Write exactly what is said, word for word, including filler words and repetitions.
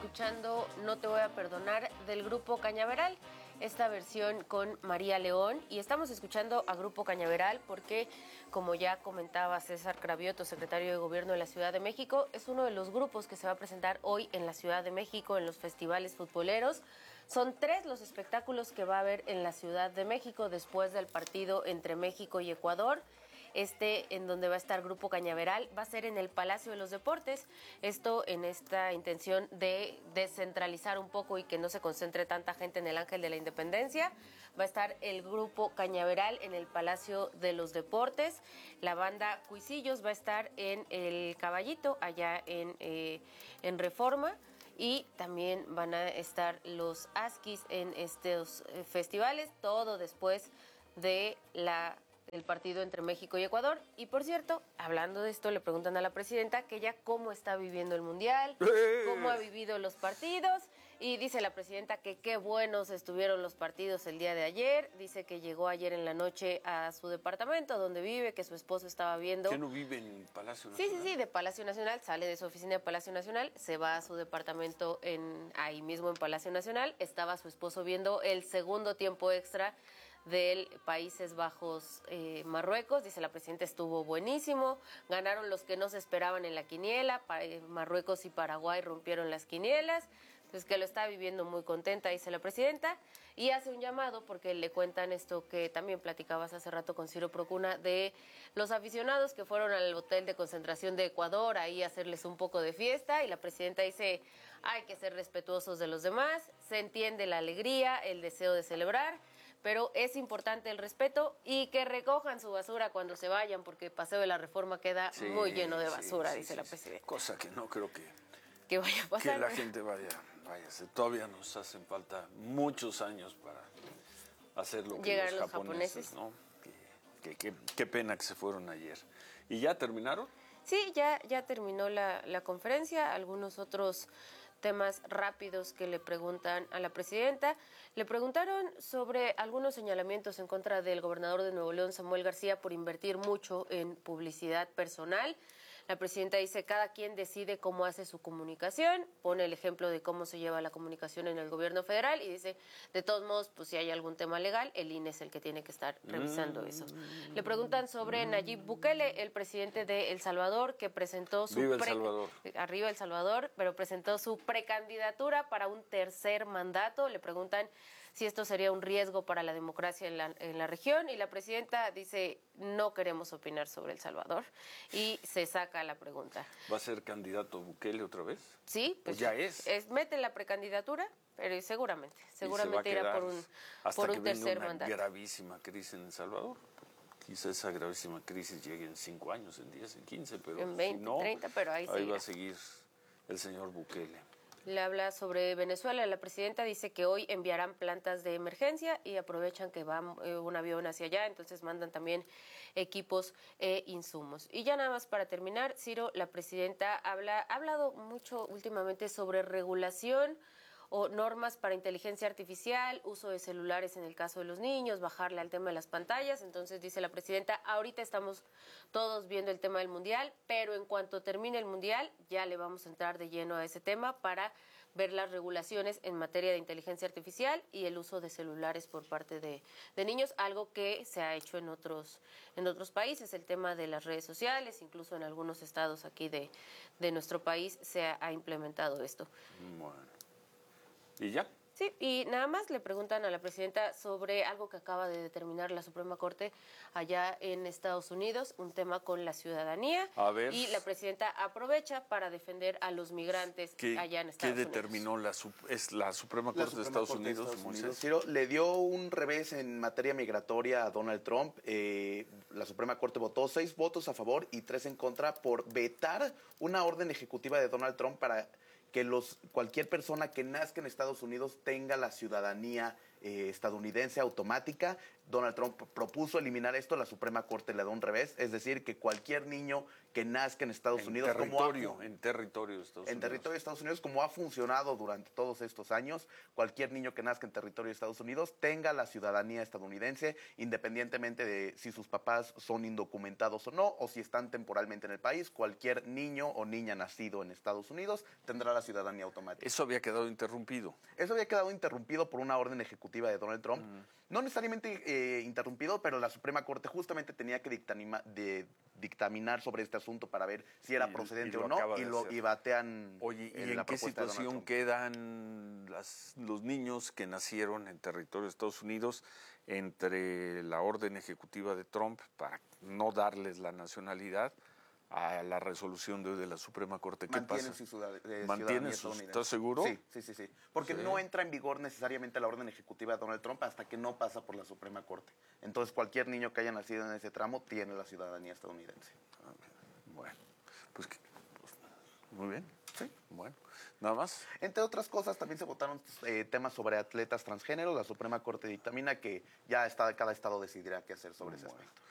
escuchando No te voy a perdonar del Grupo Cañaveral, esta versión con María León, y estamos escuchando a Grupo Cañaveral porque, como ya comentaba César Cravioto, secretario de Gobierno de la Ciudad de México, es uno de los grupos que se va a presentar hoy en la Ciudad de México en los festivales futboleros. Son tres los espectáculos que va a haber en la Ciudad de México después del partido entre México y Ecuador. Este, en donde va a estar Grupo Cañaveral, va a ser en el Palacio de los Deportes. Esto en esta intención de descentralizar un poco y que no se concentre tanta gente en el Ángel de la Independencia. Va a estar el Grupo Cañaveral en el Palacio de los Deportes. La banda Cuisillos va a estar en el Caballito, allá en, eh, en Reforma. Y también van a estar los Asquis en estos eh, festivales, todo después de la... el partido entre México y Ecuador. Y por cierto, hablando de esto, le preguntan a la presidenta que ella cómo está viviendo el Mundial, cómo ha vivido los partidos, y dice la presidenta que qué buenos estuvieron los partidos el día de ayer. Dice que llegó ayer en la noche a su departamento donde vive, que su esposo estaba viendo. ¿Que no vive en Palacio Nacional? Sí, sí, sí, de Palacio Nacional, sale de su oficina de Palacio Nacional, se va a su departamento en ahí mismo en Palacio Nacional. Estaba su esposo viendo el segundo tiempo extra del Países Bajos eh, Marruecos. Dice la presidenta estuvo buenísimo, ganaron los que no se esperaban en la quiniela, pa- eh, Marruecos y Paraguay rompieron las quinielas, entonces que lo está viviendo muy contenta, dice la presidenta, y hace un llamado porque le cuentan esto que también platicabas hace rato con Ciro Procuna, de los aficionados que fueron al hotel de concentración de Ecuador ahí a hacerles un poco de fiesta, y la presidenta dice hay que ser respetuosos de los demás, se entiende la alegría, el deseo de celebrar, pero es importante el respeto y que recojan su basura cuando se vayan, porque Paseo de la Reforma queda sí, muy lleno de basura, sí, sí, dice sí, la presidenta. Cosa que no creo que, que vaya a pasar. Que la gente vaya, vaya, todavía nos hacen falta muchos años para hacer lo que llegar los, los japoneses, japoneses, ¿no? Que, que, que, qué pena que se fueron ayer. ¿Y ya terminaron? Sí, ya, ya terminó la, la conferencia, algunos otros temas rápidos que le preguntan a la presidenta. Le preguntaron sobre algunos señalamientos en contra del gobernador de Nuevo León, Samuel García, por invertir mucho en publicidad personal. La presidenta dice cada quien decide cómo hace su comunicación, pone el ejemplo de cómo se lleva la comunicación en el gobierno federal y dice, de todos modos, pues si hay algún tema legal, el I N E es el que tiene que estar revisando eso. Le preguntan sobre Nayib Bukele, el presidente de El Salvador, que presentó su... Viva El Salvador. Pre... Arriba El Salvador, pero presentó su precandidatura para un tercer mandato. Le preguntan si esto sería un riesgo para la democracia en la, en la región, y la presidenta dice, no queremos opinar sobre El Salvador, y se saca la pregunta. ¿Va a ser candidato Bukele otra vez? Sí, pues, pues ya es. es. Mete la precandidatura, pero seguramente, seguramente irá por un, hasta por un que tercer venga una mandato. gravísima crisis en El Salvador. Quizá esa gravísima crisis llegue en cinco años, en diez, en quince, pero en veinte, si no, treinta, pero ahí, ahí va a seguir el señor Bukele. Le habla sobre Venezuela. La presidenta dice que hoy enviarán plantas de emergencia y aprovechan que va eh, un avión hacia allá, entonces mandan también equipos e insumos. Y ya nada más para terminar, Ciro, la presidenta habla, ha hablado mucho últimamente sobre regulación o normas para inteligencia artificial, uso de celulares en el caso de los niños, bajarle al tema de las pantallas. Entonces dice la presidenta, ahorita estamos todos viendo el tema del Mundial, pero en cuanto termine el Mundial ya le vamos a entrar de lleno a ese tema para ver las regulaciones en materia de inteligencia artificial y el uso de celulares por parte de, de niños, algo que se ha hecho en otros, en otros países, el tema de las redes sociales, incluso en algunos estados aquí de, de nuestro país se ha, ha implementado esto. Bueno. ¿Y ya? Sí, y nada más le preguntan a la presidenta sobre algo que acaba de determinar la Suprema Corte allá en Estados Unidos, un tema con la ciudadanía. A ver. Y la presidenta aprovecha para defender a los migrantes allá en Estados Unidos. ¿Qué determinó la, es la Suprema Corte, la Suprema de, Estados Corte Unidos, de Estados Unidos? Ciro, le dio un revés en materia migratoria a Donald Trump. Eh, la Suprema Corte votó seis votos a favor y tres en contra por vetar una orden ejecutiva de Donald Trump para que los cualquier persona que nazca en Estados Unidos tenga la ciudadanía eh, estadounidense automática. Donald Trump propuso eliminar esto, la Suprema Corte le da un revés, es decir, que cualquier niño que nazca en Estados en Unidos... Territorio, como ha, en territorio de Estados en Unidos. territorio de Estados Unidos, como ha funcionado durante todos estos años, cualquier niño que nazca en territorio de Estados Unidos tenga la ciudadanía estadounidense, independientemente de si sus papás son indocumentados o no, o si están temporalmente en el país. Cualquier niño o niña nacido en Estados Unidos tendrá la ciudadanía automática. Eso había quedado interrumpido. Eso había quedado interrumpido por una orden ejecutiva de Donald Trump. Mm. No necesariamente eh, interrumpido, pero la Suprema Corte justamente tenía que dictanima, de, dictaminar sobre este asunto para ver si era y, procedente y o no, y, lo, y batean. Oye, ¿y en, en qué situación quedan las, los niños que nacieron en territorio de Estados Unidos entre la orden ejecutiva de Trump para no darles la nacionalidad a la resolución de, de la Suprema Corte? ¿Qué Mantienen pasa? Su eh, ¿Mantienen su, ¿Estás seguro? Sí, sí, sí, sí. Porque sí. no entra en vigor necesariamente la orden ejecutiva de Donald Trump hasta que no pasa por la Suprema Corte. Entonces, cualquier niño que haya nacido en ese tramo tiene la ciudadanía estadounidense. Bueno, pues, pues muy bien. Sí, bueno. ¿Nada más? Entre otras cosas, también se votaron eh, temas sobre atletas transgénero. La Suprema Corte dictamina que ya está, cada estado decidirá qué hacer sobre bueno. ese aspecto.